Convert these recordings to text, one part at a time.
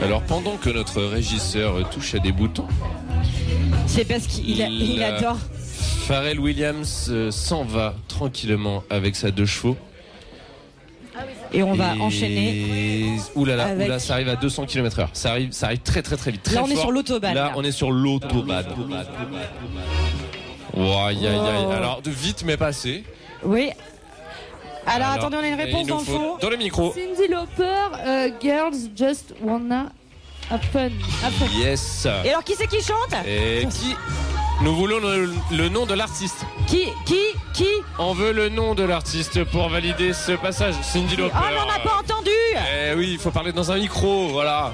Alors pendant que notre régisseur touche à des boutons, c'est parce qu'il adore. Pharrell Williams s'en va tranquillement avec sa 2 chevaux. Et on va enchaîner. Oulala, ça arrive à 200 km/h. Ça arrive très très très vite. Très là, on fort. est sur l'autobahn. Là, on est sur l'autobahn. Oh, aïe. Alors, de vite, mais pas assez. Oui. Alors, attendez, on a une réponse dans le fond. Dans le micro. Cyndi Lauper, Girls Just Wanna Have Fun. Yes. Et alors, qui c'est qui chante? Et qui? Nous voulons le nom de l'artiste. Qui? On veut le nom de l'artiste pour valider ce passage. Cyndi Lauper. Oh, on n'a pas entendu. Eh oui, il faut parler dans un micro, voilà.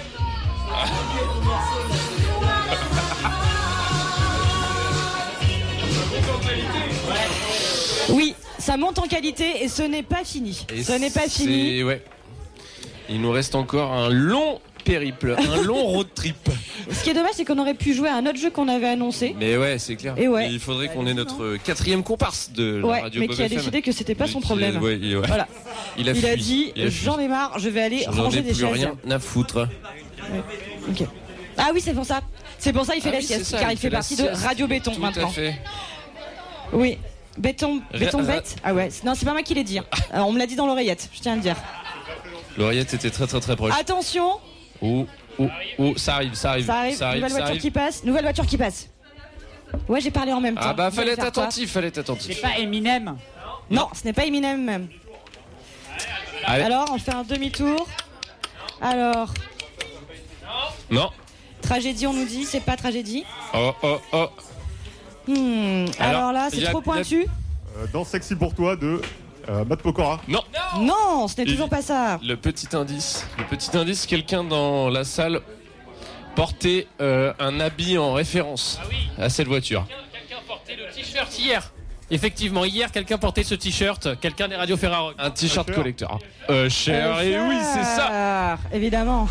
Oui, ça monte en qualité et ce n'est pas fini. Fini. Ouais. Il nous reste encore un long périple, un long road trip. Ce qui est dommage, c'est qu'on aurait pu jouer à un autre jeu qu'on avait annoncé. Mais ouais, c'est clair. Et ouais. Il faudrait qu'on ait notre 4e comparse de la radio mais Bob qui a FM. décidé que c'était pas son problème. Voilà. Il a dit, j'en ai marre, je vais aller ranger des chaises. J'en ai plus rien à foutre. Ouais. Ok. Ah oui, c'est pour ça. C'est pour ça il fait la sieste, car il fait partie de Radio Béton maintenant. Tout à fait. Oui. Béton bête. Ah ouais. Non, c'est pas moi qui l'ai dit. Alors, on me l'a dit dans l'oreillette. Je tiens à le dire. L'oreillette était très très très proche. Attention. Ça arrive. Nouvelle voiture qui passe. Ouais, j'ai parlé en même temps. Ah bah fallait être attentif. C'est pas Eminem. Non, ce n'est pas Eminem même. Allez. Alors, on fait un demi-tour. Alors. Non. Tragédie, on nous dit, c'est pas tragédie. Oh. Alors là, c'est trop pointu. Dans Sexy pour toi de Matt Pokora. Non, ce n'est toujours pas ça. Le petit indice, quelqu'un dans la salle portait un habit en référence à cette voiture. Quelqu'un portait le t-shirt hier. Effectivement, hier, quelqu'un portait ce t-shirt. Quelqu'un des radios Ferraro. Un t-shirt collector. Cher, et oui, c'est ça. Évidemment.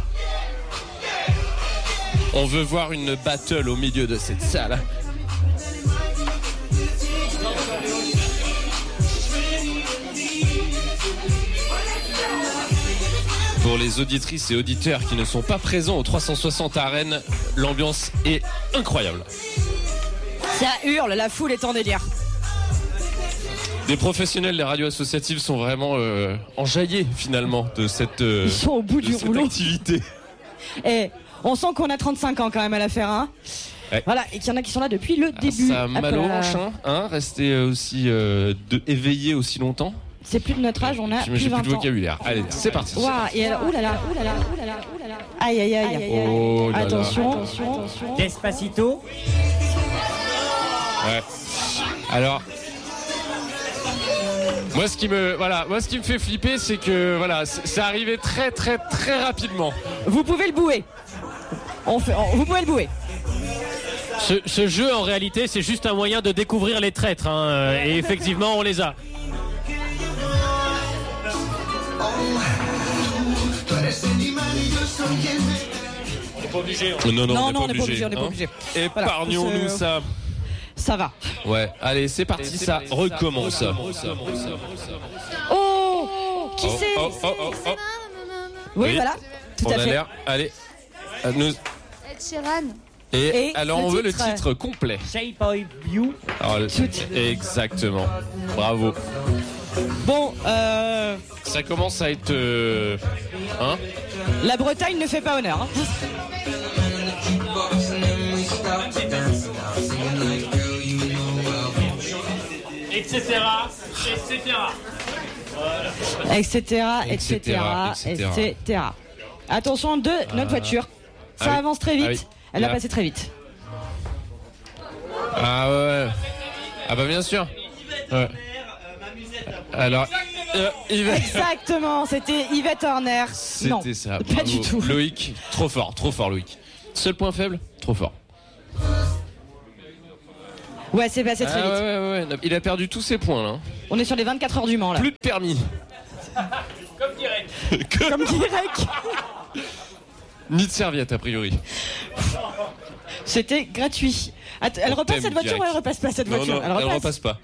On veut voir une battle au milieu de cette salle. Pour les auditrices et auditeurs qui ne sont pas présents au 360 à Rennes, l'ambiance est incroyable. Ça hurle, la foule est en délire. Des professionnels des radios associatives sont vraiment enjaillés finalement de cette, Ils sont au bout du rouleau. Activité. Et on sent qu'on a 35 ans quand même à la faire, hein. Ouais. Voilà, et qu'il y en a qui sont là depuis le début. Ça a mal au hanche, hein, rester aussi éveillé aussi longtemps. C'est plus de notre âge, on a plus 20 ans. J'ai plus de vocabulaire. Allez, c'est parti. Waouh, et alors, oulala. Aïe. Oh là là. Attention. Despacito. Ouais. Alors, moi ce qui me fait flipper, c'est que c'est arrivé très très très rapidement. Vous pouvez le bouer. Vous pouvez le bouer. Ce jeu, en réalité, c'est juste un moyen de découvrir les traîtres, hein, et effectivement, on les a. On n'est pas obligé. Non, on n'est pas obligé. Épargnons-nous ça. Ça va. Ouais, allez, c'est parti, ça recommence. Oh, qui c'est? Oui, voilà, tout à fait. L'air. Allez, nous. Ed Sheeran. Et alors, on veut le titre complet. Shape of You. Exactement. Bravo. Bon, ça commence à être... hein? La Bretagne ne fait pas honneur. Hein. Etc. Attention de notre voiture. Ça avance très vite. Elle a passé très vite. Ah ouais. Ah bah bien sûr. Ouais. Alors, exactement, c'était Yvette Horner. C'était ça. Pas Bravo. du tout. Loïc, trop fort Loïc. Seul point faible, trop fort. Ouais, c'est passé très vite. Ouais. Il a perdu tous ses points là. On est sur les 24 heures du Mans là. Plus de permis. Comme Guirec. Comme Guirec. Ni de serviette a priori. C'était gratuit. Elle repasse cette voiture ou elle repasse pas cette voiture? Non, elle repasse pas.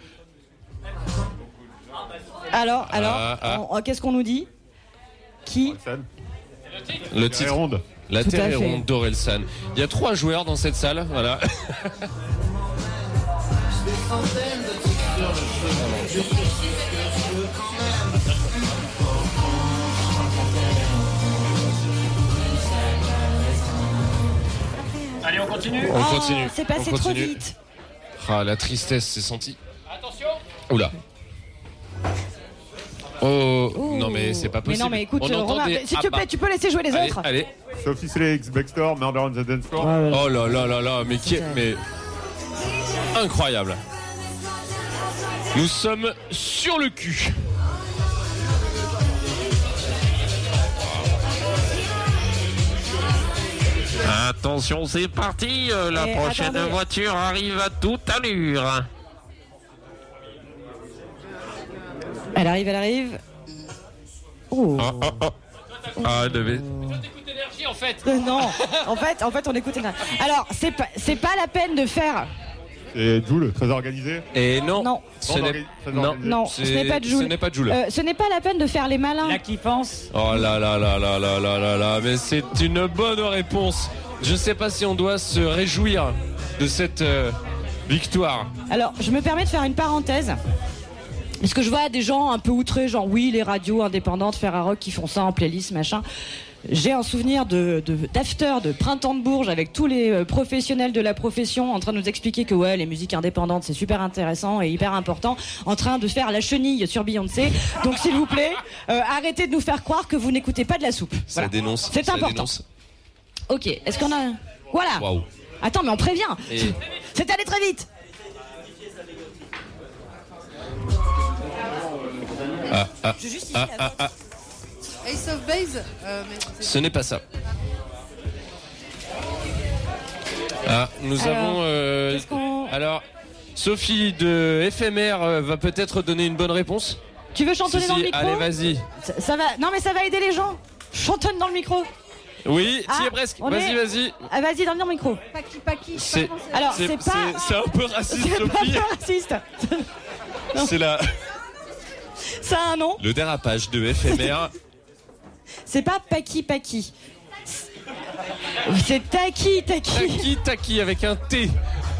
Alors, qu'est-ce qu'on nous dit? Qui? Le La titre. ronde. La Tout Terre à est fait. ronde d'Orelsan. Il y a 3 joueurs dans cette salle, voilà. Allez, on continue. On Oh, continue. c'est passé on trop continue. vite. Ah, la tristesse, c'est senti. Attention. Oula. Oh, Ouh. non mais c'est pas Mais possible. non, mais écoute, On entend Romain, des- s'il Ah te bah. plaît, tu peux laisser jouer les Allez, autres. allez. Sophie Slay, X Baxter, Murder on the Dance Floor. Oh là là là là, mais qui est... Mais... Incroyable. Nous sommes sur le cul. Attention, c'est parti. La Et prochaine attendez. voiture arrive à toute allure. Elle arrive. Oh. Oh, oh, oh. Ah, devait... T'écoutes l'énergie en fait. Non, en fait, on écoute. Alors, c'est pas la peine de faire. C'est Joule, très organisé. Et non, Non. ce n'est... Très Non, organisé. Non, ce n'est pas de Ce Joule. n'est pas de Joule. Ce n'est pas la peine de faire les malins. La kiffance. Oh là là là là là là là là, mais c'est une bonne réponse. Je sais pas si on doit se réjouir de cette victoire. Alors, je me permets de faire une parenthèse. Parce que je vois des gens un peu outrés, genre oui, les radios indépendantes, Ferrarock qui font ça en playlist, machin. J'ai un souvenir d'after, de printemps de Bourges avec tous les professionnels de la profession en train de nous expliquer que ouais, les musiques indépendantes c'est super intéressant et hyper important, en train de faire la chenille sur Beyoncé. Donc s'il vous plaît, arrêtez de nous faire croire que vous n'écoutez pas de la soupe. Ça Voilà. dénonce. C'est ça important. dénonce. Ok, est-ce qu'on a... Voilà. Waouh. Attends, mais on prévient. Et- C'est allé très vite. Je justifie la vote. Ace of Base Ce n'est pas ça. Ah, nous Alors, avons... qu'est-ce qu'on- Alors, Sophie de Éphémère va peut-être donner une bonne réponse. Tu veux chantonner Si, dans le si, micro? allez, vas-y. Ça va. Non, mais ça va aider les gens. Chantonne dans le micro. Oui, Ah, tu y es presque. on Vas-y, est- vas-y. Ah, vas-y, dans le micro. Paki, C'est Alors, c'est pas. c'est un peu raciste, C'est pas Sophie. raciste. C'est la... Ça a un nom. le dérapage de Éphémère. C'est pas Paki. C'est Taki. Taki avec un T.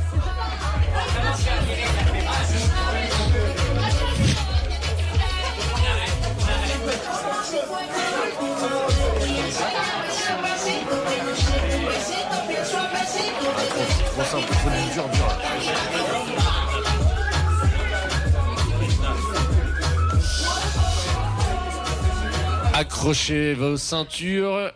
Accrochez vos ceintures.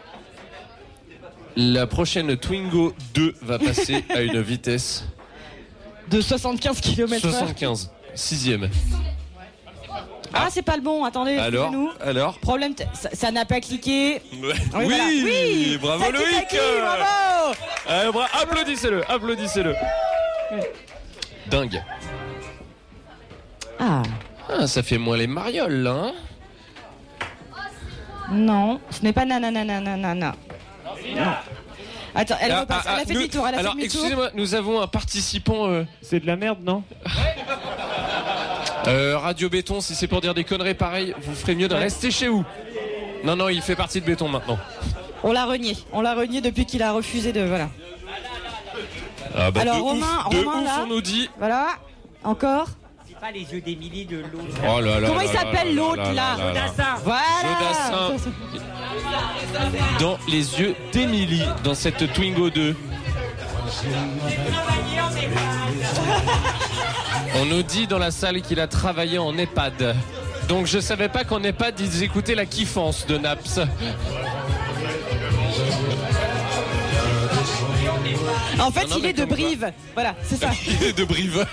La prochaine Twingo 2 va passer à une vitesse De 75 km/h. 75. 6ème. Ah, c'est pas le bon. Attendez, Alors, excusez-nous. alors Problème, ça n'a pas cliqué. Ouais. Oui, voilà. Oui, bravo Taki, Loïc. Taki, bravo. Applaudissez-le. Dingue. Ah, Ah, ça fait moins les marioles là. Hein. non, ce n'est pas nanana. Non. Attends, elle repasse. Elle a fait demi-tour. Alors, excusez-moi, nous avons un participant. C'est de la merde, non? Radio Béton, si c'est pour dire des conneries pareilles, vous ferez mieux de rester chez vous. Non, il fait partie de Béton maintenant. On l'a renié depuis qu'il a refusé de. Voilà. Ah bah, Alors, de Romain, ouf, de Romain, ouf, là. on nous dit. Voilà. Encore. C'est pas les yeux d'Émilie de l'autre. Oh là là. Comment là il là s'appelle là l'autre, là Jodassin. Voilà. Jodassin. Dans les yeux d'Émilie, dans cette Twingo 2. On nous dit dans la salle qu'il a travaillé en EHPAD. Donc je savais pas qu'en EHPAD ils écoutaient la kiffance de Naps. En fait, Non, il mais est de comme quoi. Brive. Voilà, c'est ça. Il est de Brive.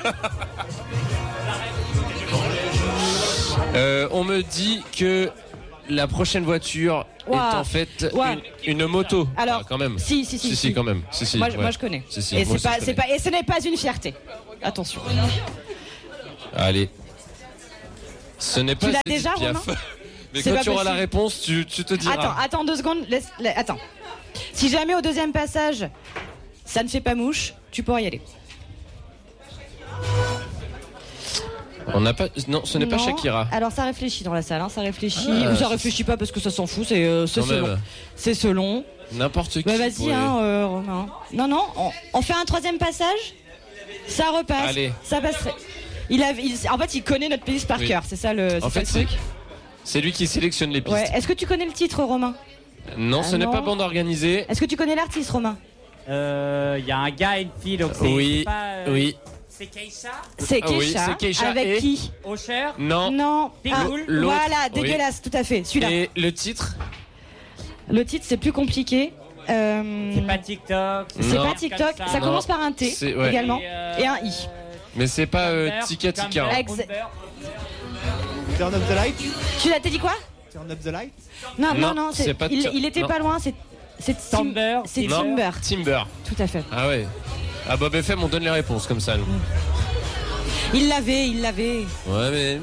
On me dit que la prochaine voiture est Ouah. en fait Ouah. une moto. Alors, Ah, quand même. Si. Quand même. Si, Moi, ouais. moi, je connais. Si, Et moi c'est aussi, pas, je c'est connais. pas, et ce n'est pas une fierté. Attention. Allez. Ce n'est pas l'as Edith déjà, Piaf. Romain Mais C'est quand pas tu auras la possible. réponse, tu te diras. Attends 2 secondes. Attends. Si jamais au deuxième passage, ça ne fait pas mouche, tu pourras y aller. On n'a pas. Non, ce n'est pas Non. Shakira. Alors ça réfléchit dans la salle, hein, ça réfléchit. Ah, Ou ça c'est- réfléchit pas parce que ça s'en fout, c'est Quand selon. même. C'est selon. N'importe qui. Bah vas-y, pourrait- hein, Romain. Non, on fait un troisième passage. Ça repasse. Allez. Ça passerait. En fait, il connaît notre playlist par Oui. cœur, c'est ça le. En c'est fait, ça le truc. c'est lui qui sélectionne les pistes. Ouais. Est-ce que tu connais le titre, Romain? Non, ce n'est non. pas bande organisée. Est-ce que tu connais l'artiste, Romain? Il y a un gars et une fille, donc c'est Oui, pas, oui. C'est Keisha, C'est Ah oui, Keisha. c'est Keisha Avec et- qui? Usher, Non. Non. Pitbull. L'autre, Voilà, oui. dégueulasse, tout à fait. Celui-là. Et le titre? Le titre, c'est plus compliqué. c'est pas TikTok. C'est Non. pas TikTok. Comme Ça Non. commence par un T C'est- ouais. également et un I. Mais c'est pas Tika Tika. hein. Turn up the light. Tu l'as dit quoi? Turn up the light. Non, Non, c'est pas il était non. pas loin. C'est Timber. C'est Non. Timber. Timber. Tout à fait. Ah ouais. À Bob FM, on donne les réponses comme ça. nous. Il l'avait. Ouais, mais.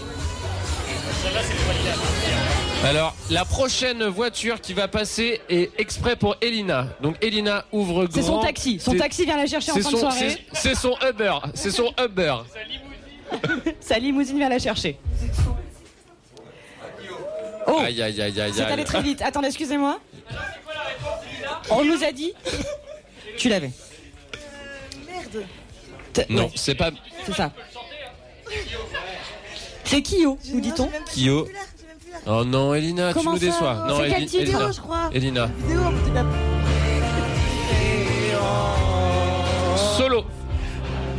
Alors, la prochaine voiture qui va passer est exprès pour Elina. Donc, Elina ouvre grand. C'est son taxi. Son C'est- taxi vient la chercher en c'est fin de son- soirée. c'est son Uber. C'est son Uber. Sa limousine vient la chercher. Oh, Aïe, aïe, aïe, aïe, c'est allé aïe. très vite. Attendez, excusez-moi. On nous a dit. Tu l'avais. Merde. Non, c'est pas C'est ça. C'est Kyo, nous dit-on. Kyo. Oh non, Elina, Comment tu nous ça déçois. Non, C'est quel titre, Elina. je crois Elina. Vidéo,